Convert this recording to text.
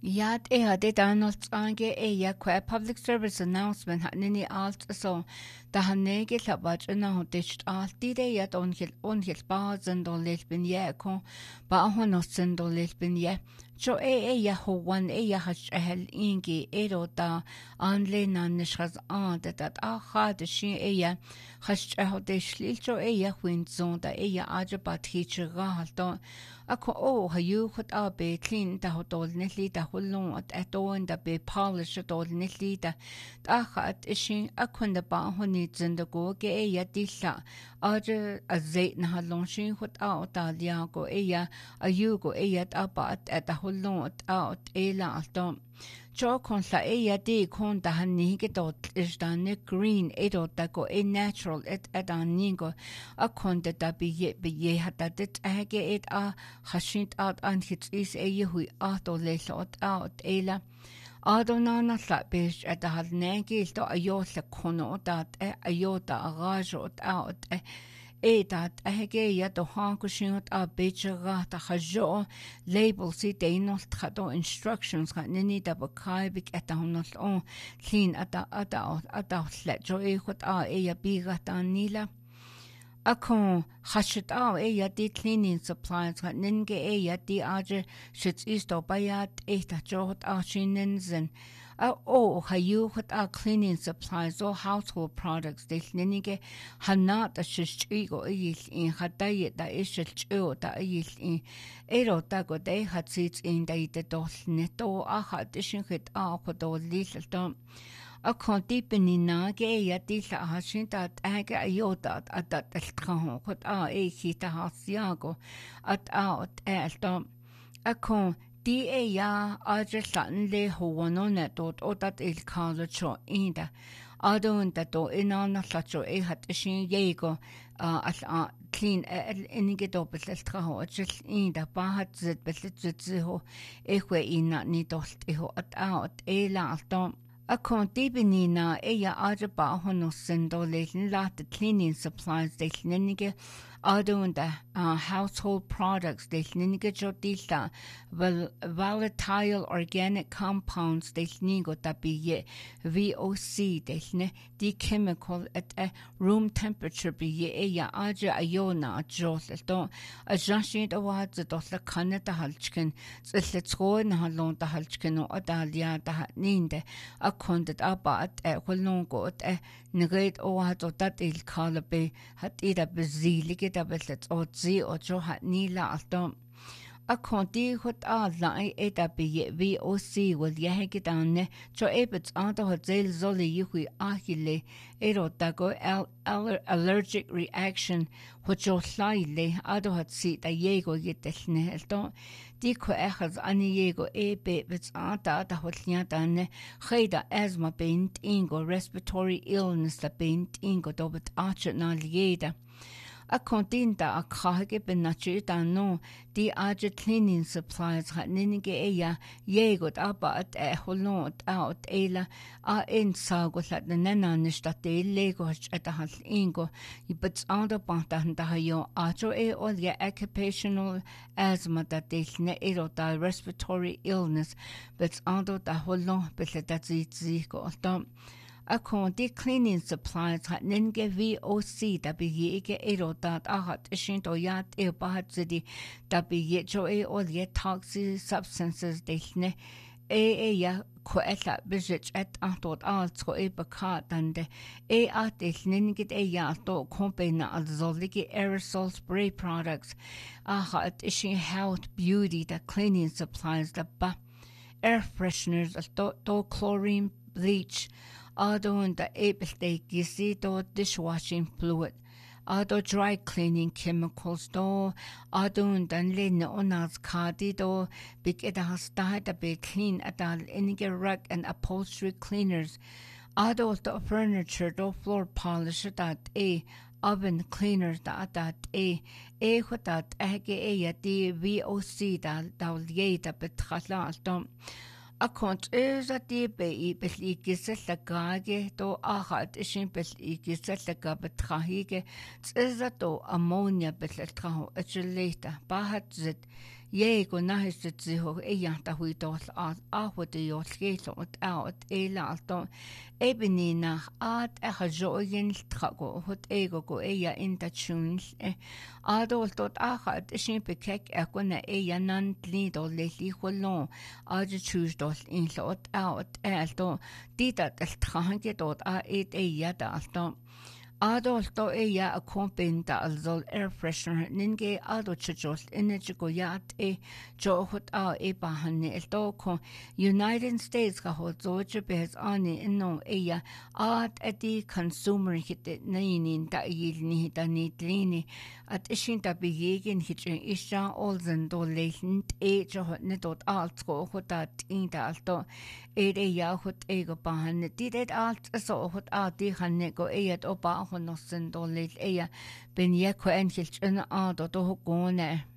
Yat hade Donald ange yakwa public service announcement nini alt so da hanege labach na hotest altide yat ongel bazen do lelbin yakon ba honosen do lelbin ye jo ya ho one ya hash hel ingi da anle nan nishaz dat ha de shi ya hash hode shlil jo ya wind zone da ya aja bat teacher halto ako hayu khot be clean da hotol netli da hullon at on da be polish dol netli da khat ishin akon da ba honi zend go ge ya dilla aja azait na halon shin khot da lia go ya ayu go ya ba at da hullon at ela alto jo kon la ya de kon da hanni ge dot is da ne green edo da go natural at ningo akon da be ye hat da det age it hashint out an hits is hui ato lesot out ela adonana slapish at the had negil to ayota kono dat ayota arajo out dat hege ya to hankushot becha ta hajo label si de not khado instructions nini da bakai bik at honot on clean at let jo khot ya biga nila Akon hashit ya di cleaning supplies ninge ya di aje shits isto bayat ta jot shinenzen hayu hot cleaning supplies or household products de ninge hanat shichigo in hadaye da ishil da in da go de hat sits in da dol neto hat ishin hit do lil Akon deepeni nage ya dilla hashin dat age ayota at eltran kot hita hasiago at elto akon di ya ajlan le hono dot odat il college inda adon dat do inana lacho hat shin yego al clean enige doppelt eltra inda ba hat zet belit ho ehwe ina ni dolt at ela alto Akon dibinina ya ajaba hono sendo lehin lat cleaning supplies de ninige adunda household products de ninige jodilla volatile organic compounds de nigo tabiye VOC de the chemical at room temperature biye ya aja ayona jolto a jashin awad dotla kanata halchken zletsko na halon da halchken o adalia da ninde kondet at holnongo negret hat dat il kalabe hat ida bezilige da belet zi o jo hat nila alto konti hot la eta be VOC will yehge down jo ebet hot zel zoli yuhi ahile dago allergic reaction hot jo laile hot si da yego yetelne elto Diko echas ani yego bet da hot liatane khida asthma bent ingo respiratory illness da bent ingo dobet archer na lieda Kontinta khage ben nachita no di aje cleaning supplies ninige yegot at holnot out ela in sago lat nana nistat lego at hal ingo ibets ander banta da yo ajo all occupational asthma that ne da respiratory illness but ander da holno belet dat zi go Akon di cleaning supplies ninge VOC da biege dat ahat ishinto yat bahat zidi da biege jo all toxic substances dechne ya koetla bizich at antot also bakat and at ninge ya to company alzoligi aerosol spray products ahat ishin health beauty da cleaning supplies da ba air fresheners to chlorine bleach Ado da able do dishwashing fluid. Ado dry cleaning chemicals do. Ado dan lin onas kadi do. Big it has died a bit clean adal inige rug and upholstery cleaners. Ado the furniture do floor polish that oven cleaners that what that ya di VOC da ye da betala dom. Akont at die bei belikisella gage do achat ishin belikisella gabetrahige to ammonia betltraho acheleta bahat zit Jego nahistutsiho ejahta huitol ahwete yolgelo out elalto ebinina at ehajoyen trago hot ego go eya intachunl adoltot achat shimpekek ekona eya nan lido leli holon aje chusdol in lot out alto ditat el trangetot a et eya dalto Adolto ella accompagna al air freshener ninge ado chajos energygoyat johot bahane el doko United States ka ho zoche bez ani no ella at the consumer hit ninin da yilni da nitlini at ishin da begegen hit isha olzen do lehnt johot netot altsko hotat in da alto ella hot ego bahane didet alt so hot di hanne go ella oba honnossen dolil ella ben yekko enkelt en ado do gone